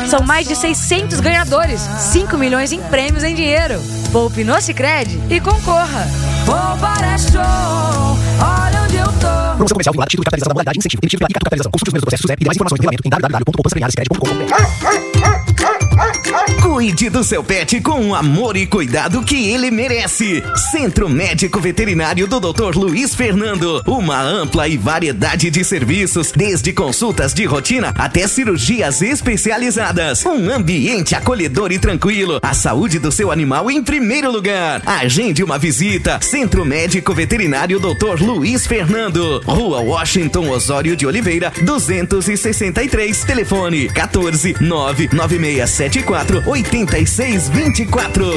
São mais de 600 ganhadores, 5 milhões em prêmios em dinheiro. Poupe no Sicredi e concorra. Poupar é show, olha onde eu tô. Promoção comercial vinculada, título de capitalização da modalidade incentivo. Emitido pela ICA Capitalização. Consulte os primeiros processos e demais informações no regulamento em www.poupançapremiadasicredi.com.br. Cuide do seu pet com o amor e cuidado que ele merece. Centro Médico Veterinário do Dr. Luiz Fernando. Uma ampla e variedade de serviços, desde consultas de rotina até cirurgias especializadas. Um ambiente acolhedor e tranquilo. A saúde do seu animal em primeiro lugar. Agende uma visita. Centro Médico Veterinário Dr. Luiz Fernando. Rua Washington Osório de Oliveira, 263. Telefone 14 99674 8624.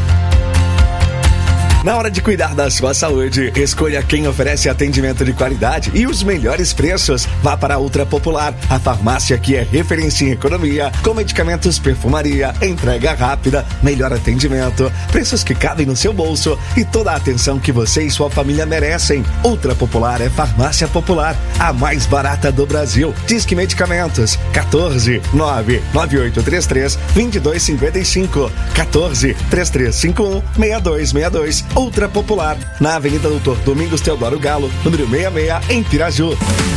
Na hora de cuidar da sua saúde, escolha quem oferece atendimento de qualidade e os melhores preços. Vá para a Ultra Popular, a farmácia que é referência em economia, com medicamentos, perfumaria, entrega rápida, melhor atendimento, preços que cabem no seu bolso e toda a atenção que você e sua família merecem. Ultra Popular é farmácia popular, a mais barata do Brasil. Disque Medicamentos, 14 99833 2255, 14 3351 6262. Ultra Popular, na Avenida Doutor Domingos Teodoro Galo, número 66, em Piraju.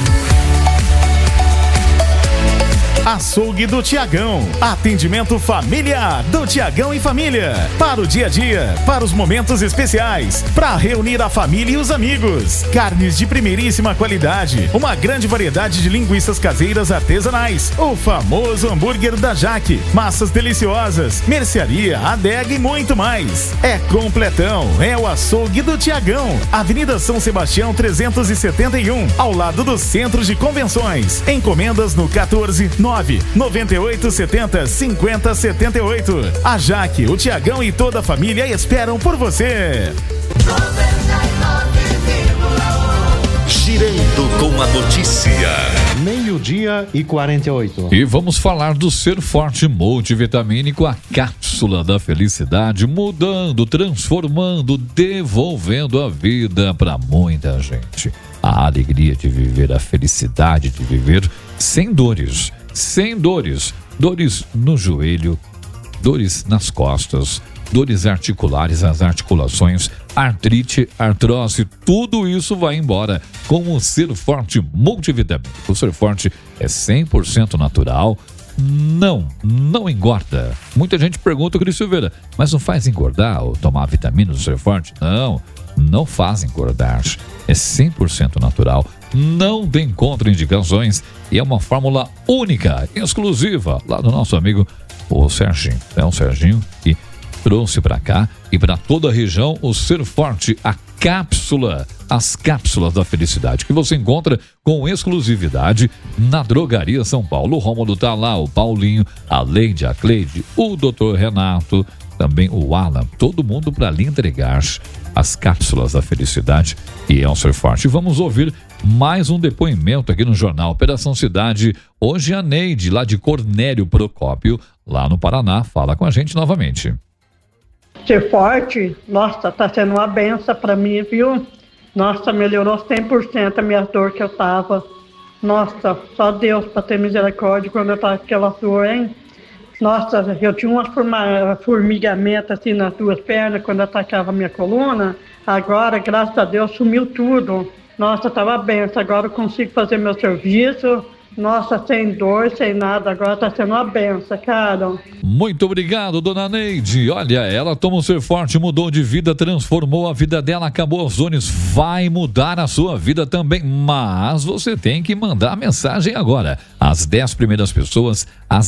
Açougue do Tiagão. Atendimento familiar do Tiagão e Família. Para o dia a dia, para os momentos especiais, para reunir a família e os amigos. Carnes de primeiríssima qualidade. Uma grande variedade de linguiças caseiras artesanais. O famoso hambúrguer da Jaque. Massas deliciosas. Mercearia, adega e muito mais. É completão. É o Açougue do Tiagão. Avenida São Sebastião 371. Ao lado do Centro de Convenções. Encomendas no 14 99870 5078. A Jaque, o Tiagão e toda a família esperam por você. Girando com a notícia. 12:48. E vamos falar do Ser Forte multivitamínico, a cápsula da felicidade, mudando, transformando, devolvendo a vida para muita gente. A alegria de viver, a felicidade de viver sem dores. Sem dores. Dores no joelho, dores nas costas, dores articulares, as articulações, artrite, artrose, tudo isso vai embora com o Ser Forte multivitamínico. O Ser Forte é 100% natural, não engorda. Muita gente pergunta, Cris Silveira, mas não faz engordar ou tomar vitamina do Ser Forte? Não faz engordar. É 100% natural, não tem contraindicações e é uma fórmula única, exclusiva, lá do nosso amigo o Serginho. É um Serginho que trouxe para cá e para toda a região o Ser Forte, a cápsula, as cápsulas da felicidade, que você encontra com exclusividade na Drogaria São Paulo. O Rômulo tá lá, o Paulinho, a Leide, a Cleide, o Dr. Renato, também o Alan, todo mundo para lhe entregar as cápsulas da felicidade e é um Ser Forte. Vamos ouvir mais um depoimento aqui no Jornal Operação Cidade. Hoje a Neide, lá de Cornélio Procópio, lá no Paraná, fala com a gente novamente. Ser Forte, nossa, tá sendo uma benção pra mim, viu? Nossa, melhorou 100% a minha dor que eu tava. Nossa, só Deus pra ter misericórdia quando eu tava com aquela dor, hein? Nossa, eu tinha uma formigamento assim nas duas pernas quando atacava a minha coluna. Agora, graças a Deus, sumiu tudo. Nossa, tava benção. Agora eu consigo fazer meu serviço. Nossa, sem dor, sem nada, agora tá sendo uma benção, cara. Muito obrigado, dona Neide. Olha, ela toma um Ser Forte, mudou de vida, transformou a vida dela, acabou os dores, vai mudar a sua vida também, mas você tem que mandar a mensagem agora. As 10 primeiras pessoas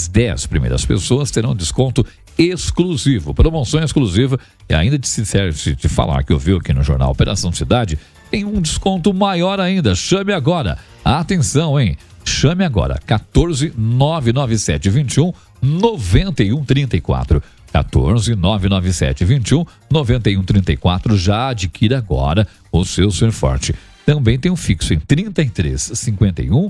terão desconto exclusivo, promoção exclusiva, e ainda de falar que ouviu aqui no Jornal Operação Cidade, tem um desconto maior ainda. Chame agora. Atenção, hein? Chame agora, 14 997 21 91 34. 14 997 21 91 34. Já adquira agora o seu Ser Forte. Também tem um fixo em 33 51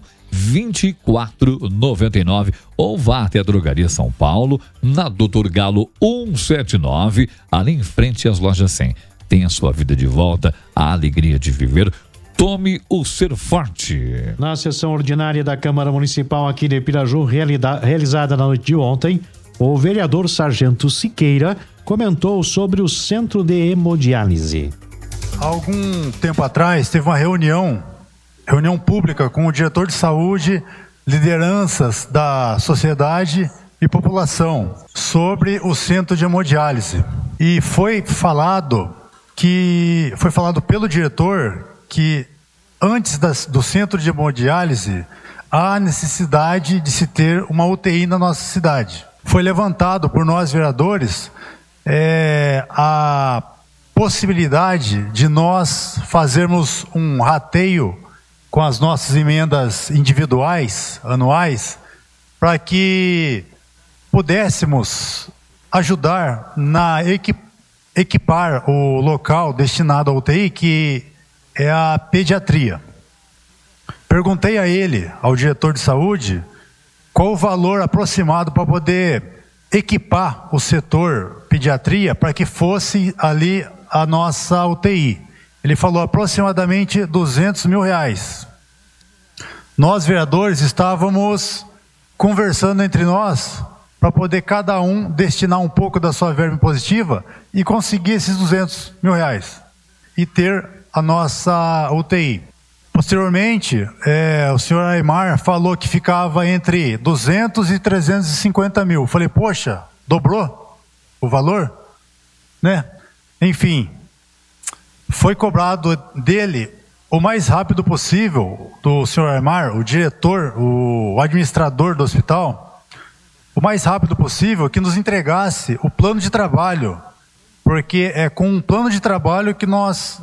24 99. Ou vá até a Drogaria São Paulo, na Doutor Galo 179, ali em frente às lojas 100. Tenha sua vida de volta, a alegria de viver. Tome o Ser Forte. Na sessão ordinária da Câmara Municipal aqui de Piraju, realizada na noite de ontem, o vereador Sargento Siqueira comentou sobre o centro de hemodiálise. Há algum tempo atrás teve uma reunião pública com o diretor de saúde, lideranças da sociedade e população sobre o centro de hemodiálise. E foi falado pelo diretor que antes do centro de hemodiálise há necessidade de se ter uma UTI na nossa cidade. Foi levantado por nós vereadores a possibilidade de nós fazermos um rateio com as nossas emendas individuais, anuais, para que pudéssemos ajudar na equipar o local destinado à UTI, que é a pediatria. Perguntei a ele, ao diretor de saúde, qual o valor aproximado para poder equipar o setor pediatria para que fosse ali a nossa UTI. Ele falou aproximadamente R$200 mil. Nós, vereadores, estávamos conversando entre nós para poder cada um destinar um pouco da sua verba impositiva e conseguir esses R$200 mil e ter a nossa UTI. Posteriormente, o senhor Aymar falou que ficava entre 200 e 350 mil. Falei, poxa, dobrou o valor? Né? Enfim, foi cobrado dele o mais rápido possível, do senhor Aymar, o diretor, o administrador do hospital, o mais rápido possível que nos entregasse o plano de trabalho, porque é com um plano de trabalho que nós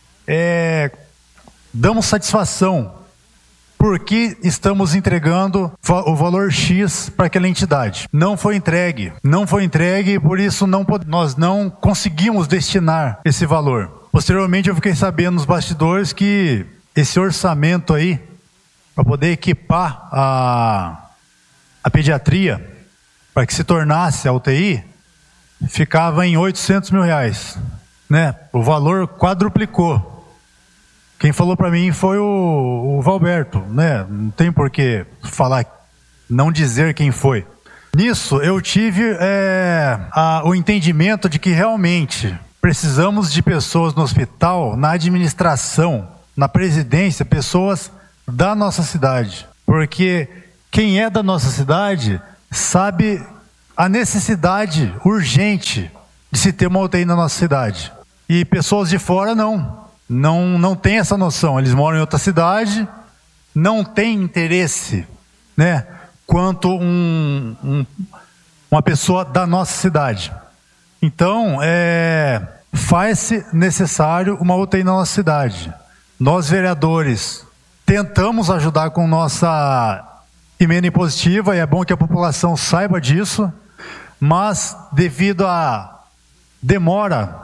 damos satisfação, porque estamos entregando o valor X para aquela entidade. Não foi entregue, e por isso nós não conseguimos destinar esse valor. Posteriormente eu fiquei sabendo nos bastidores que esse orçamento aí, para poder equipar a pediatria, para que se tornasse a UTI, ficava em R$800 mil, né? O valor quadruplicou. Quem falou para mim foi o Valberto, né? Não tem por que falar, não dizer quem foi. Nisso eu tive o entendimento de que realmente precisamos de pessoas no hospital, na administração, na presidência, pessoas da nossa cidade. Porque quem é da nossa cidade sabe a necessidade urgente de se ter uma UTI na nossa cidade. E pessoas de fora não tem essa noção. Eles moram em outra cidade, não têm interesse, né, quanto uma pessoa da nossa cidade. Então, faz-se necessário uma UTI na nossa cidade. Nós, vereadores, tentamos ajudar com nossa emenda impositiva, e é bom que a população saiba disso, mas devido à demora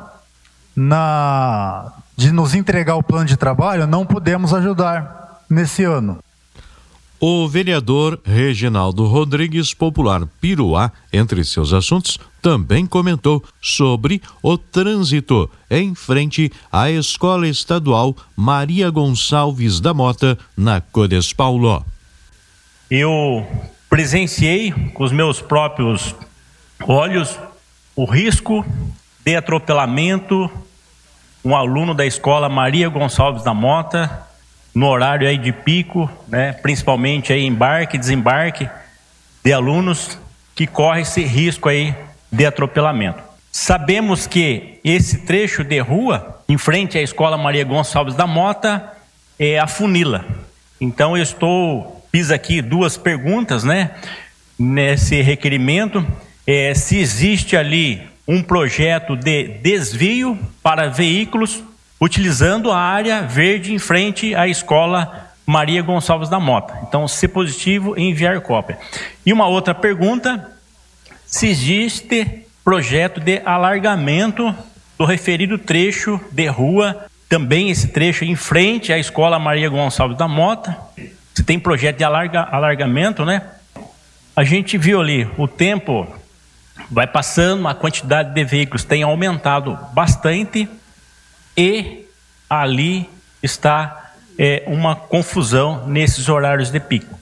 de nos entregar o plano de trabalho, não pudemos ajudar nesse ano. O vereador Reginaldo Rodrigues, popular Piruá, entre seus assuntos, também comentou sobre o trânsito em frente à Escola Estadual Maria Gonçalves da Mota, na Codes Paulo. Eu presenciei com os meus próprios olhos o risco de atropelamento, um aluno da Escola Maria Gonçalves da Mota, no horário aí de pico, né, principalmente aí embarque e desembarque de alunos que corre esse risco aí de atropelamento. Sabemos que esse trecho de rua, em frente à Escola Maria Gonçalves da Mota, afunila. Então eu fiz aqui duas perguntas, né, nesse requerimento, se existe ali um projeto de desvio para veículos utilizando a área verde em frente à Escola Maria Gonçalves da Mota. Então, se positivo, enviar cópia. E uma outra pergunta, se existe projeto de alargamento do referido trecho de rua, também esse trecho em frente à Escola Maria Gonçalves da Mota, se tem projeto de alargamento, né? A gente viu ali, o tempo vai passando, a quantidade de veículos tem aumentado bastante, e ali está uma confusão nesses horários de pico.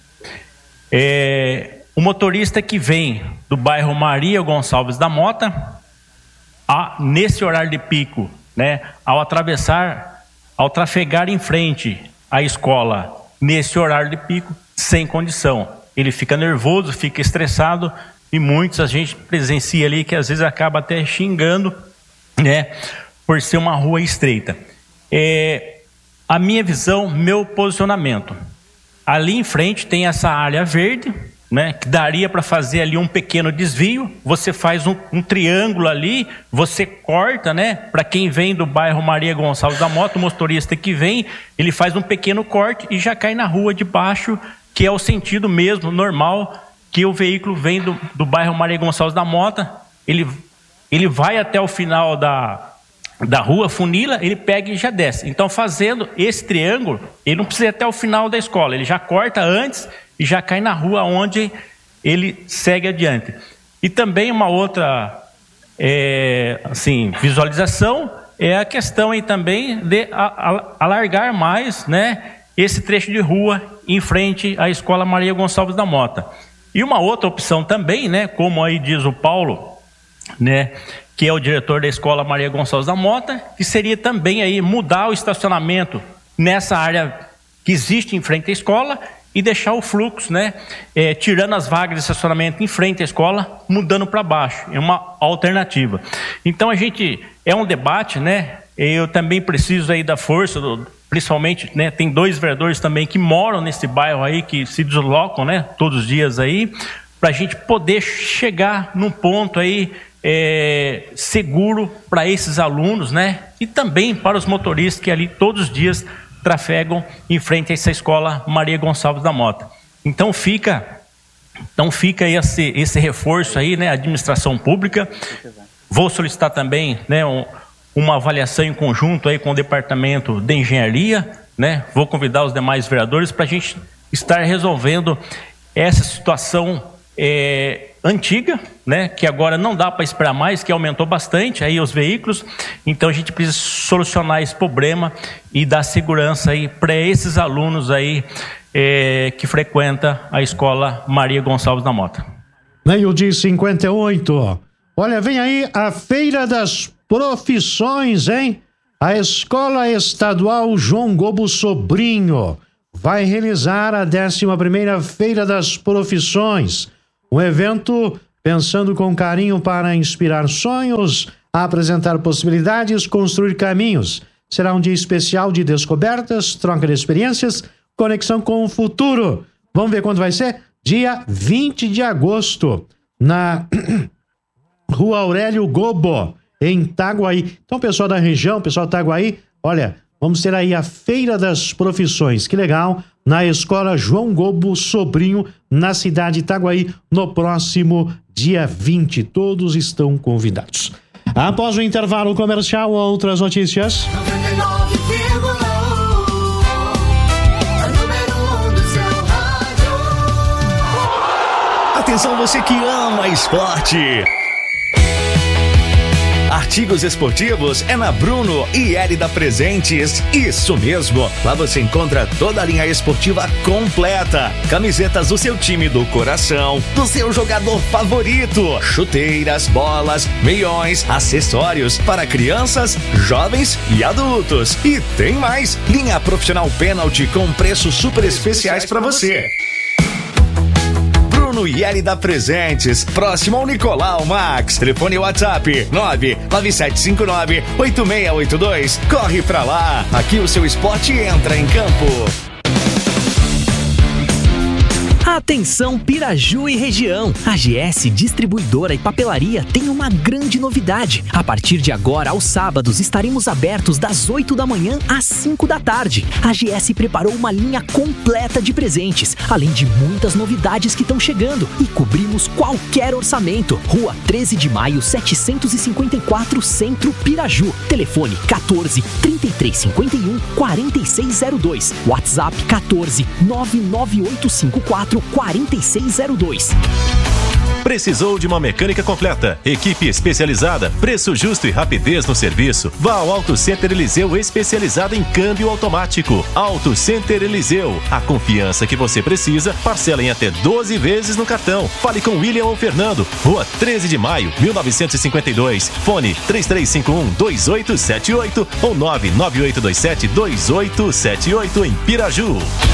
O motorista que vem do bairro Maria Gonçalves da Mota, nesse horário de pico, né, ao trafegar em frente à escola nesse horário de pico, sem condição. Ele fica nervoso, fica estressado, e muitos a gente presencia ali que às vezes acaba até xingando, né, por ser uma rua estreita. A minha visão, meu posicionamento. Ali em frente tem essa área verde, né, que daria para fazer ali um pequeno desvio. Você faz um triângulo ali, você corta, né, para quem vem do bairro Maria Gonçalves da Mota, o motorista que vem, ele faz um pequeno corte e já cai na rua de baixo, que é o sentido mesmo, normal, que o veículo vem do bairro Maria Gonçalves da Mota, ele vai até o final da rua, funila, ele pega e já desce. Então, fazendo esse triângulo, ele não precisa ir até o final da escola, ele já corta antes e já cai na rua onde ele segue adiante. E também uma outra visualização é a questão aí também de alargar mais, né, esse trecho de rua em frente à escola Maria Gonçalves da Mota. E uma outra opção também, né, como aí diz o Paulo, né, que é o diretor da escola Maria Gonçalves da Mota, que seria também aí mudar o estacionamento nessa área que existe em frente à escola e deixar o fluxo, né, tirando as vagas de estacionamento em frente à escola, mudando para baixo. É uma alternativa. Então é um debate, né? Eu também preciso aí da força, principalmente, né, tem 2 vereadores também que moram nesse bairro aí, que se deslocam, né, todos os dias aí, para a gente poder chegar num ponto aí seguro para esses alunos, né, e também para os motoristas que ali todos os dias trafegam em frente a essa escola Maria Gonçalves da Mota. Então fica aí esse reforço aí, né, administração pública. Vou solicitar também, né, uma avaliação em conjunto aí com o departamento de engenharia, né? Vou convidar os demais vereadores para a gente estar resolvendo essa situação antiga, né? Que agora não dá para esperar mais, que aumentou bastante aí os veículos. Então a gente precisa solucionar esse problema e dar segurança aí para esses alunos aí que frequenta a escola Maria Gonçalves da Mota. Meio-dia 58. Olha, vem aí a Feira das Profissões, hein? A Escola Estadual João Gobo Sobrinho vai realizar a 11ª Feira das Profissões. Um evento pensando com carinho para inspirar sonhos, apresentar possibilidades, construir caminhos. Será um dia especial de descobertas, troca de experiências, conexão com o futuro. Vamos ver quando vai ser? Dia 20 de agosto, na Rua Aurélio Gobo, em Itaguaí. Então, pessoal da região, pessoal de Itaguaí, olha, vamos ter aí a Feira das Profissões. Que legal, na Escola João Gobo Sobrinho, na cidade de Itaguaí, no próximo dia 20. Todos estão convidados. Após o intervalo comercial, outras notícias. 99,1 número 1 do seu rádio. Atenção, você que ama esporte. Artigos esportivos é na Bruno e Hélida Presentes. Isso mesmo, lá você encontra toda a linha esportiva completa. Camisetas do seu time do coração, do seu jogador favorito, chuteiras, bolas, meiões, acessórios para crianças, jovens e adultos. E tem mais, linha profissional pênalti com preços super especiais para você. Bruno e Hélida Presentes, próximo ao Nicolau Max. Telefone WhatsApp 99759-8682. Corre pra lá, aqui o seu esporte entra em campo. Atenção Piraju e região, a GS Distribuidora e Papelaria tem uma grande novidade. A partir de agora, aos sábados, estaremos abertos das 8 da manhã às 5 da tarde. A GS preparou uma linha completa de presentes, além de muitas novidades que estão chegando, e cobrimos qualquer orçamento. Rua 13 de Maio, 754, Centro, Piraju. Telefone 14 3351 4602. WhatsApp 14 99854 4602. Precisou de uma mecânica completa, equipe especializada, preço justo e rapidez no serviço? Vá ao Auto Center Eliseu, especializado em câmbio automático. Auto Center Eliseu, a confiança que você precisa, parcela em até 12 vezes no cartão. Fale com William ou Fernando, Rua 13 de Maio, 1952. Fone 3351-2878 ou 99827-2878 em Piraju.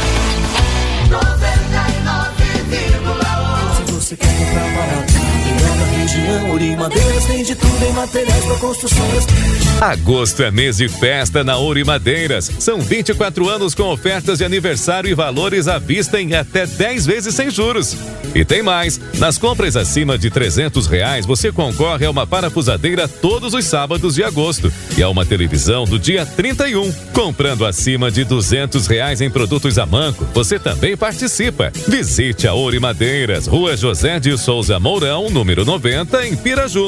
Se você quer comprar barato, melhor da região, Ouro Madeiras tem de tudo em materiais para construções. Agosto é mês de festa na Ouro Madeiras. São 24 anos com ofertas de aniversário e valores à vista em até 10 vezes sem juros. E tem mais, nas compras acima de R$300, você concorre a uma parafusadeira todos os sábados de agosto e a uma televisão do dia 31. Comprando acima de R$200 em produtos Amanco, você também participa. Visite a Ouro Madeiras, Rua José de Souza Mourão, número 90, em Piraju.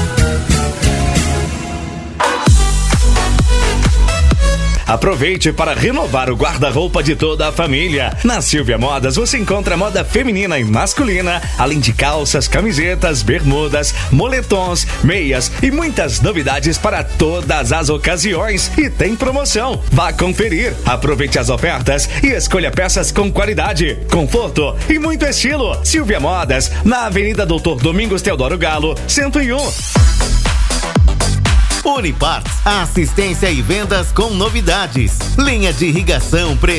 Aproveite para renovar o guarda-roupa de toda a família. Na Silvia Modas você encontra moda feminina e masculina, além de calças, camisetas, bermudas, moletons, meias e muitas novidades para todas as ocasiões. E tem promoção. Vá conferir. Aproveite as ofertas e escolha peças com qualidade, conforto e muito estilo. Silvia Modas, na Avenida Doutor Domingos Teodoro Galo, 101. Uniparts, assistência e vendas com novidades. Linha de irrigação